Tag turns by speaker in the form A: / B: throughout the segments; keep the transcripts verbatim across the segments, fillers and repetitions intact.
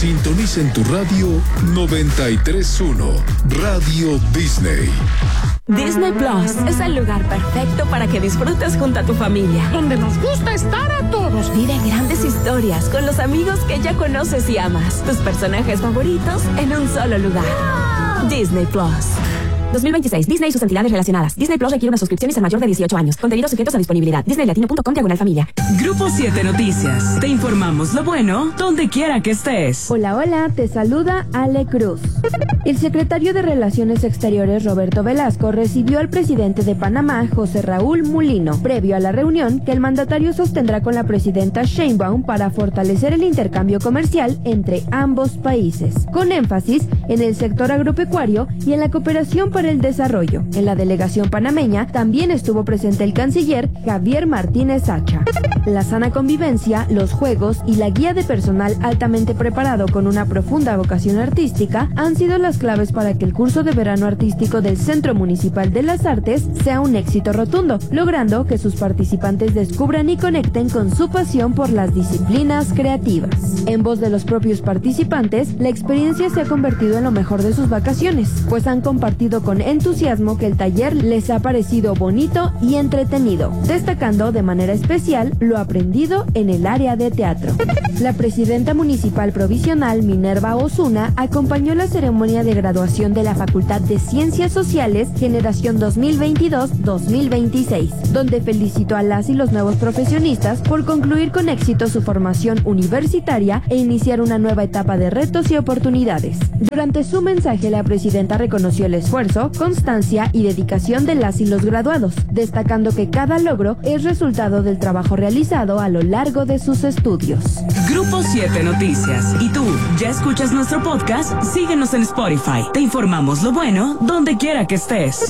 A: Sintoniza en tu radio noventa y tres punto uno, Radio Disney.
B: Disney Plus es el lugar perfecto para que disfrutes junto a tu familia,
C: donde nos gusta estar a todos.
B: Vive grandes historias con los amigos que ya conoces y amas, tus personajes favoritos en un solo lugar. ¡Wow! Disney Plus. dos mil veintiséis. Disney y sus entidades relacionadas. Disney Plus requiere una suscripción y ser mayor de dieciocho años. Contenidos sujetos a disponibilidad. disney latino punto com diagonal familia.
D: Grupo siete Noticias. Te informamos lo bueno donde quiera que estés.
E: Hola, hola. Te saluda Ale Cruz. El secretario de Relaciones Exteriores, Roberto Velasco, recibió al presidente de Panamá, José Raúl Mulino, previo a la reunión que el mandatario sostendrá con la presidenta Sheinbaum para fortalecer el intercambio comercial entre ambos países, con énfasis en el sector agropecuario y en la cooperación para el desarrollo. En la delegación panameña también estuvo presente el canciller Javier Martínez Hacha. La sana convivencia, los juegos y la guía de personal altamente preparado con una profunda vocación artística han sido las claves para que el curso de verano artístico del Centro Municipal de las Artes sea un éxito rotundo, logrando que sus participantes descubran y conecten con su pasión por las disciplinas creativas. En voz de los propios participantes, la experiencia se ha convertido en lo mejor de sus vacaciones, pues han compartido con entusiasmo que el taller les ha parecido bonito y entretenido, destacando de manera especial lo aprendido en el área de teatro. La presidenta municipal provisional, Minerva Osuna, acompañó la ceremonia de graduación de la Facultad de Ciencias Sociales Generación dos mil veintidós dos mil veintiséis, donde felicitó a las y los nuevos profesionistas por concluir con éxito su formación universitaria e iniciar una nueva etapa de retos y oportunidades. Durante su mensaje, la presidenta reconoció el esfuerzo, constancia y dedicación de las y los graduados, destacando que cada logro es resultado del trabajo realizado a lo largo de sus estudios.
D: Grupo siete Noticias. ¿Y tú, ya escuchas nuestro podcast? Síguenos en Spotify. Te informamos lo bueno donde quiera que estés.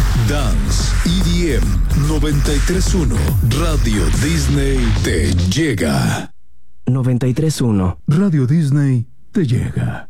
A: Dance E D M noventa y tres punto uno, Radio Disney te llega.
F: noventa y tres punto uno,
A: Radio Disney te llega.